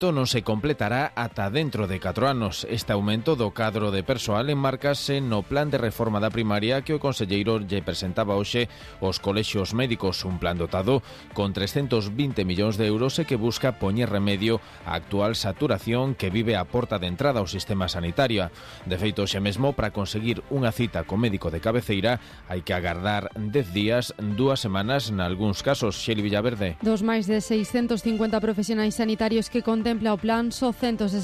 proxecto non se completará ata dentro de 4 anos. Este aumento do cadro de persoal enmárcase no plan de reforma da primaria que o conselleiro lle presentaba hoxe aos colexios médicos, un plan dotado con 320 millóns de euros e que busca poñer remedio á actual saturación que vive a porta de entrada ao sistema sanitario. De feito, xe mesmo, para conseguir unha cita co médico de cabeceira hai que agardar 10 días, 2 semanas nalgúns casos. Xeli Villaverde. Dos máis de 650 profesionais sanitarios que contempla o plan, só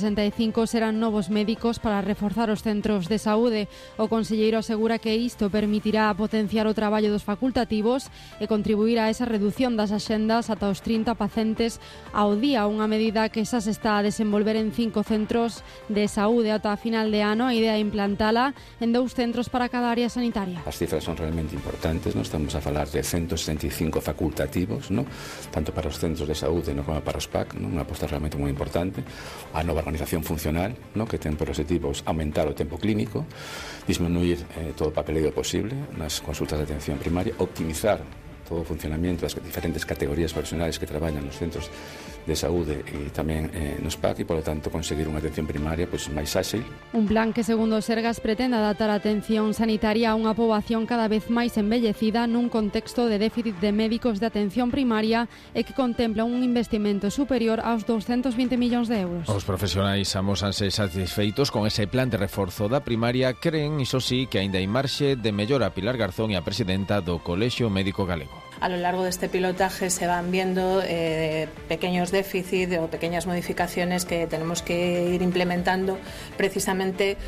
165 serán novos médicos para reforzar os centros de saúde. O conselleiro asegura que isto permitirá potenciar o traballo dos facultativos e contribuir a esa reducción das axendas ata os 30 pacientes ao día, unha medida que xa se está a desenvolver en 5 centros de saúde. Ata a final de ano a idea é implantala en 2 centros para cada área sanitaria. As cifras son realmente importantes, ¿no? Estamos a falar de 165 facultativos, ¿no? Tanto para os centros de saúde como para os PAC, ¿no? Unha aposta realmente moi importante. A nova organización funcional, ¿no? Que ten por objetivos aumentar o tempo clínico, disminuir todo o papeleo posible nas consultas de atención primaria, optimizar todo o funcionamento das diferentes categorías profesionales que traballan nos centros de saúde e tamén nos PAC e, polo tanto, conseguir unha atención primaria máis áxil. Un plan que, segundo Sergas, pretende adaptar a atención sanitaria a unha poboación cada vez máis envellecida nun contexto de déficit de médicos de atención primaria e que contempla un investimento superior aos 220 millóns de euros. Os profesionais amósanse satisfeitos con ese plan de reforzo da primaria. Creen, iso sí, que aínda hai marxe de mellora. Pilar Garzón e a presidenta do Colexio Médico Galego. A lo largo de este pilotaje se van viendo pequeños déficits o pequeñas modificaciones que tenemos que ir implementando. Precisamente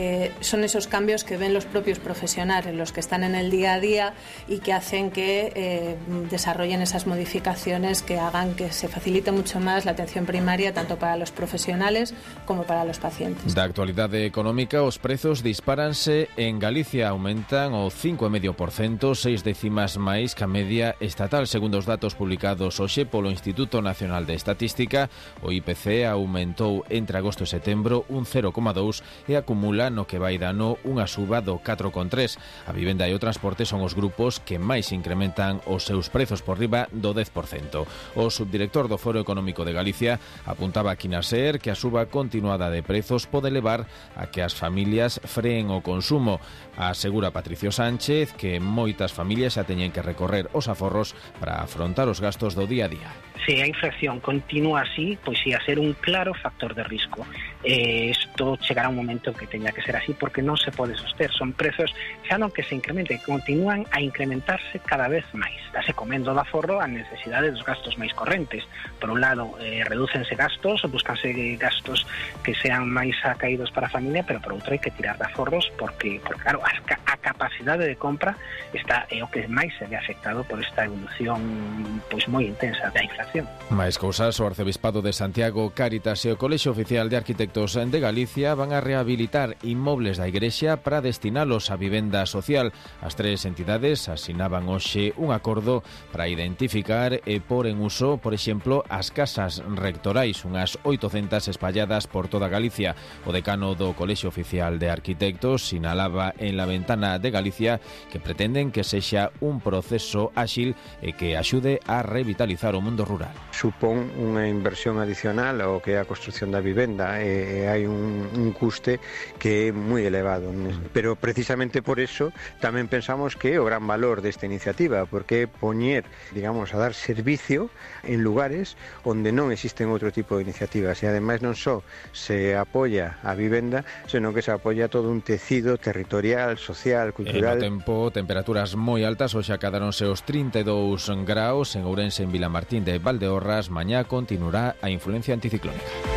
son esos cambios que ven los propios profesionales, los que están en el día a día y que hacen que desarrollen esas modificaciones que hagan que se facilite mucho más la atención primaria tanto para los profesionales como para los pacientes. Da actualidade económica, os prezos dispáranse en Galicia, aumentan o 5,5%, 6 décimas máis que a media estatal. Segundo os datos publicados hoxe polo Instituto Nacional de Estatística, o IPC aumentou entre agosto e setembro un 0,2 e acumula no que vai de ano unha suba do 4,3. A vivenda e o transporte son os grupos que máis incrementan os seus prezos por riba do 10%. O subdirector do Foro Económico de Galicia apuntaba aquí na SER que a suba continuada de prezos pode levar a que as familias freen o consumo. Asegura Patricio Sánchez que moitas familias xa teñen que recorrer os aforros para afrontar os gastos do día a día. Se a inflación continúa así, pois ia ser un claro factor de risco. Isto chegará un momento que teña que ser así porque non se pode soster. Son prezos xa non que se incrementen, que continúan a incrementarse cada vez máis. Dase comendo do aforro a necesidade dos gastos máis correntes. Por un lado, redúcense gastos, buscanse gastos que sean máis acaídos para a familia, pero por outro hai que tirar de aforros porque claro, a capacidade de compra está o que máis se ve afectado por esta evolución moi intensa da inflación. Mais cousas, o Arcebispado de Santiago, Cáritas e o Colexio Oficial de Arquitectos de Galicia van a rehabilitar inmobles da Igrexa para destinalos a vivenda social. As 3 entidades asinaban hoxe un acordo para identificar e pôr en uso, por exemplo, as casas rectorais, unhas 800 espalladas por toda Galicia. O decano do Colexio Oficial de Arquitectos sinalaba en La Ventana de Galicia que pretenden que sexa un proceso áxil e que axude a revitalizar o mundo rural. Supón unha inversión adicional ao que é a construción da vivenda e hai un custe que é moi elevado, pero precisamente por eso tamén pensamos que é o gran valor desta iniciativa, porque é poñer, digamos, a dar servicio en lugares onde non existen outro tipo de iniciativas e ademais non só se apoia a vivenda, senón que se apoia todo un tecido territorial, social, cultural. No tempo, temperaturas moi altas, hoxe acadáronse os 32 graus en Ourense, en Vilamartín de Valdeorras. Mañá continuará a influencia anticiclónica.